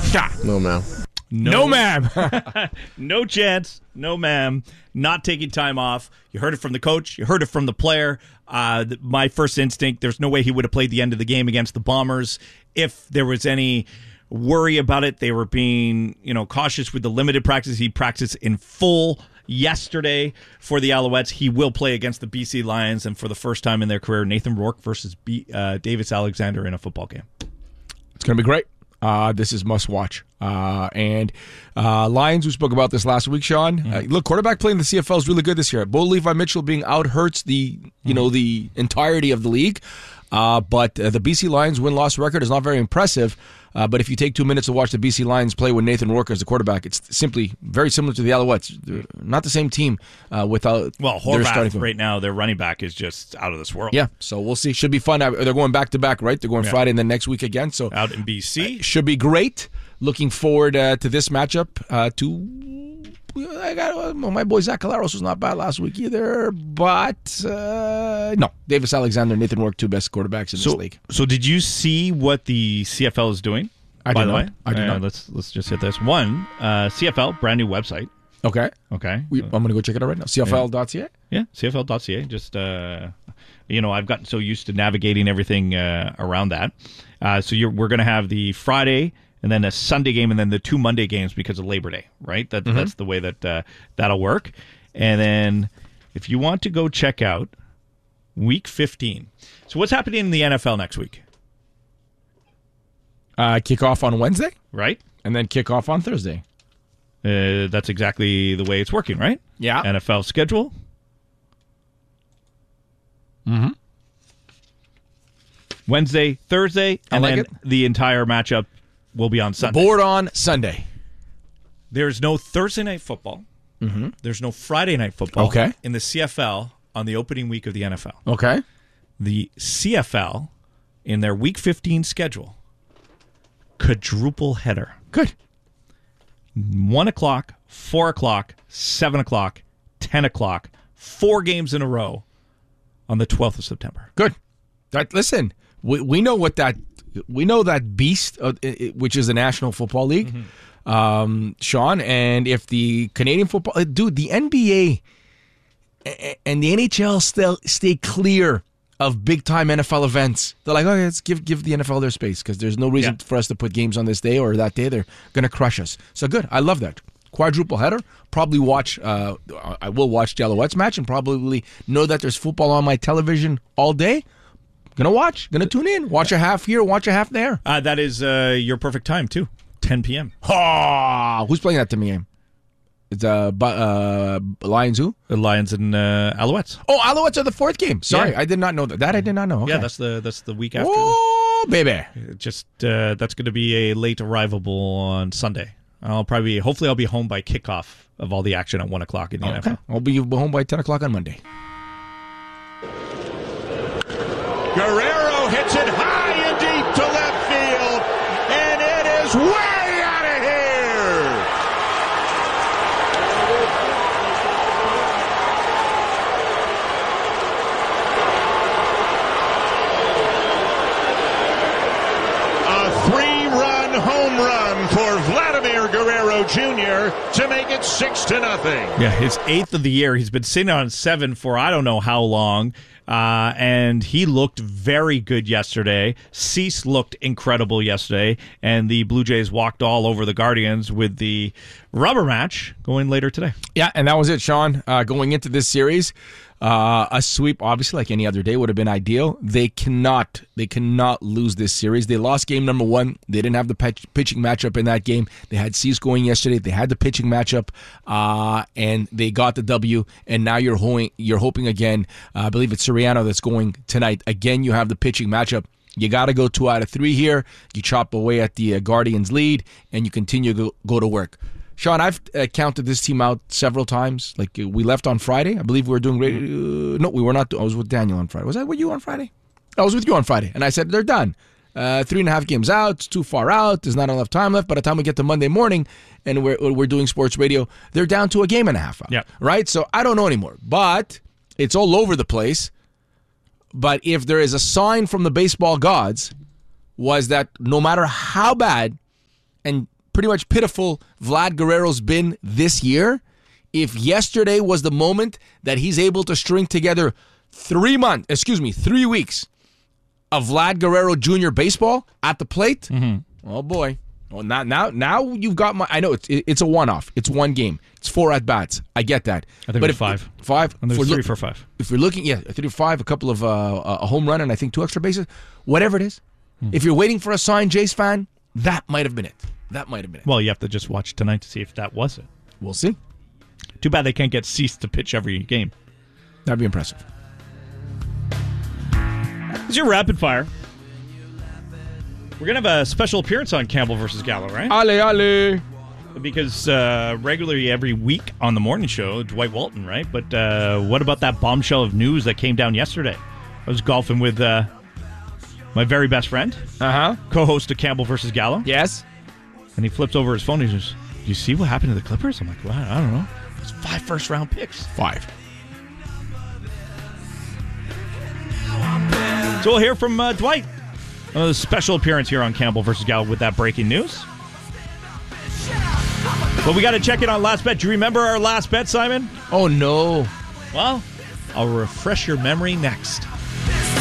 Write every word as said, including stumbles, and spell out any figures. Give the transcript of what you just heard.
No, ma'am. No, No, ma'am. no chance. No, ma'am. Not taking time off. You heard it from the coach. You heard it from the player. Uh, th- my first instinct, there's no way he would have played the end of the game against the Bombers. If there was any worry about it, they were being, you know, cautious with the limited practice. He practiced in full yesterday for the Alouettes. He will play against the B C Lions, and for the first time in their career, Nathan Rourke versus B- uh, Davis Alexander in a football game. It's going to be great. Uh, this is must watch. Uh, and uh, Lions, we spoke about this last week, Sean. Mm-hmm. Uh, look, quarterback play in the C F L is really good this year. Bo Levi Mitchell being out hurts the you mm-hmm. know the entirety of the league. Uh, but uh, the B C Lions win-loss record is not very impressive. Uh, but if you take two minutes to watch the B C Lions play with Nathan Rourke as the quarterback, it's simply very similar to the Alouettes. They're not the same team uh, without well, Horvath right now, their running back is just out of this world. Yeah, so we'll see. Should be fun. They're going back to back, right? They're going yeah. Friday and then next week again. So out in B C, uh, should be great. Looking forward uh, to this matchup. Uh, to I got well, my boy Zach Caleros was not bad last week either, but uh, no, Davis Alexander, Nathan Rourke, two best quarterbacks in so, this league. So, did you see what the C F L is doing? I by did the not. way, I did uh, not. Let's let's just hit this one. Uh, C F L brand new website. Okay. Okay. We, I'm gonna go check it out right now. C F L dot C A. Yeah, C F L dot C A. Just uh, you know, I've gotten so used to navigating everything uh, around that. Uh, so you're, we're gonna have the Friday. And then a Sunday game, and then the two Monday games because of Labor Day, right? That, mm-hmm. That's the way that uh, that'll work. And then if you want to go check out Week fifteen. So what's happening in the N F L next week? Uh, kick off on Wednesday? Right. And then kick off on Thursday. Uh, that's exactly the way it's working, right? Yeah. N F L schedule. Mm-hmm. Wednesday, Thursday, and like then it. the entire matchup will be on Sunday. The board on Sunday. There's no Thursday night football. Mm-hmm. There's no Friday night football okay. in the C F L on the opening week of the N F L. Okay. The C F L, in their Week fifteen schedule, quadruple header. Good. one o'clock, four o'clock, seven o'clock, ten o'clock, four games in a row on the twelfth of September. Good. That, listen, we, we know what that... We know that beast, uh, which is the National Football League, mm-hmm. um, Sean, and if the Canadian football... Uh, dude, the N B A and the N H L still stay clear of big-time N F L events. They're like, okay, let's give, give the N F L their space because there's no reason yeah. for us to put games on this day or that day. They're going to crush us. So good. I love that. Quadruple header. Probably watch... Uh, I will watch the Alouettes match and probably know that there's football on my television all day. Gonna watch, gonna tune in, watch a half here, watch a half there. Uh, that is uh, your perfect time too, ten p.m. Oh, who's playing that to me game? It's uh, uh, Lions who? The Lions and uh, Alouettes. Oh, Alouettes are the fourth game. Sorry, yeah. I did not know that. That I did not know. Okay. Yeah, that's the that's the week after. Oh, baby! Just uh, that's going to be a late arrivable on Sunday. I'll probably, hopefully, I'll be home by kickoff of all the action at one o'clock in the okay. N F L. I'll be home by ten o'clock on Monday. Guerrero hits it high and deep to left field, and it is way out of here. A three-run home run for Vladimir Guerrero Junior to make it six to nothing. Yeah, his eighth of the year. He's been sitting on seven for I don't know how long. Uh, and he looked very good yesterday. Cease looked incredible yesterday. And the Blue Jays walked all over the Guardians with the rubber match going later today. Yeah, and that was it, Sean. Uh, going into this series, uh, a sweep, obviously, like any other day, would have been ideal. They cannot, they cannot lose this series. They lost game number one. They didn't have the pitch, pitching matchup in that game. They had Cease going yesterday. They had the pitching matchup, uh, and they got the W. And now you're hoping, you're hoping again. Uh, I believe it's Soriano that's going tonight. Again, you have the pitching matchup. You got to go two out of three here. You chop away at the uh, Guardians' lead, and you continue to go, go to work. Sean, I've uh, counted this team out several times. Like, uh, we left on Friday. I believe we were doing... Uh, no, we were not. I was with Daniel on Friday. Was I with you on Friday? I was with you on Friday. And I said, they're done. Uh, three and a half games out. It's too far out. There's not enough time left. By the time we get to Monday morning and we're, we're doing sports radio, they're down to a game and a half out. Yeah. Right? So I don't know anymore. But it's all over the place. But if there is a sign from the baseball gods, was that no matter how bad, and pretty much pitiful Vlad Guerrero's been this year, if yesterday was the moment that he's able to string together three months, excuse me, three weeks of Vlad Guerrero Junior baseball at the plate, mm-hmm. oh boy. Well, now, now, now you've got my. I know it's it's a one-off. It's one game. It's four at bats. I get that. I think but it's five. Five. And there's three look, for five. If you're looking, yeah, three for five, a couple of uh, a home run, and I think two extra bases. Whatever it is, hmm. if you're waiting for a sign, Jays fan, that might have been it. That might have been it. Well, you have to just watch tonight to see if that was it. We'll see. Too bad they can't get ceased to pitch every game. That'd be impressive. It's your rapid fire. We're going to have a special appearance on Campbell versus Gallo, right? Ale, ale. Because uh, regularly every week on the morning show, Dwight Walton, right? But uh, what about that bombshell of news that came down yesterday? I was golfing with uh, my very best friend, uh-huh. co-host of Campbell versus Gallo. Yes. And he flips over his phone and he says, do you see what happened to the Clippers? I'm like, well, I don't know. It's five first-round picks. Five. So we'll hear from uh, Dwight. A special appearance here on Campbell versus Gallo with that breaking news. But we got to check in on last bet. Do you remember our last bet, Simon? Oh, no. Well, I'll refresh your memory next.